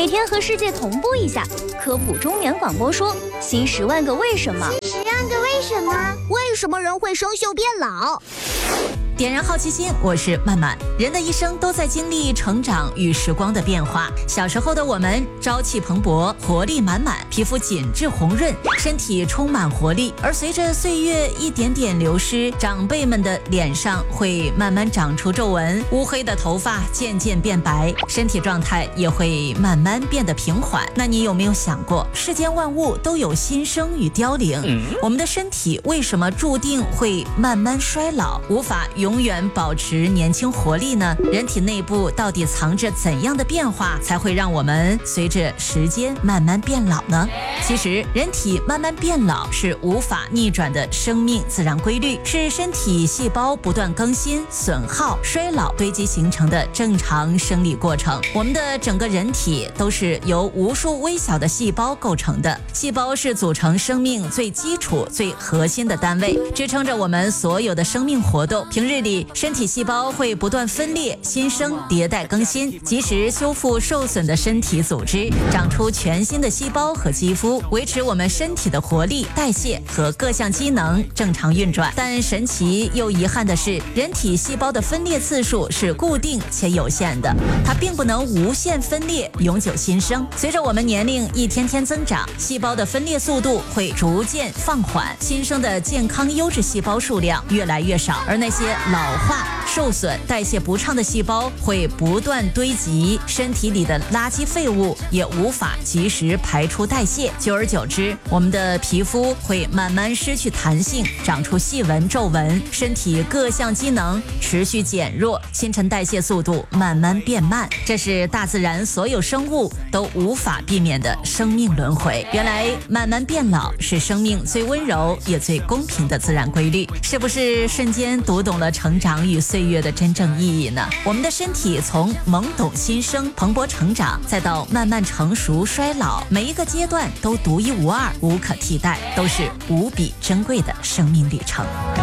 天和世界同步一下，科普中原广播说新10万个为什么。 10万个为什么？ 为什么人会生锈变老？ 点燃好奇心，我是曼曼。人的一生都在经历成长与时光的变化。小时候的我们朝气蓬勃，活力满满，皮肤紧致红润，身体充满活力。而随着岁月一点点流失，长辈们的脸上会慢慢长出皱纹，乌黑的头发渐渐变白，身体状态也会慢慢变得平缓。那你有没有想过，世间万物都有新生与凋零，我们的身体为什么注定会慢慢衰老，无法永远保持年轻活力呢？人体内部到底藏着怎样的变化，才会让我们随着时间慢慢变老呢？其实，人体慢慢变老是无法逆转的生命自然规律，是身体细胞不断更新、损耗、衰老堆积形成的正常生理过程。我们的整个人体都是由无数微小的细胞构成的，细胞是组成生命最基础、最核心的单位，支撑着我们所有的生命活动。平日里，身体细胞会不断分裂、新生、迭代更新，及时修复受损的身体组织，长出全新的细胞和肌肤，维持我们身体的活力、代谢和各项机能正常运转。但神奇又遗憾的是，人体细胞的分裂次数是固定且有限的，它并不能无限分裂、永久新生。随着我们年龄一天天增长，细胞的分裂速度会逐渐放缓，新生的健康优质细胞数量越来越少，而那些老化、受损、代谢不畅的细胞会不断堆积，身体里的垃圾废物也无法及时排出代谢，久而久之，我们的皮肤会慢慢失去弹性，长出细纹、皱纹，身体各项机能持续减弱，新陈代谢速度慢慢变慢，这是大自然所有生物都无法避免的生命轮回。原来慢慢变老是生命最温柔也最公平的自然规律，是不是瞬间读懂了成长与岁月的真正意义呢？我们的身体从懵懂新生、蓬勃成长，再到慢慢成熟衰老，每一个阶段都独一无二、无可替代，都是无比珍贵的生命旅程。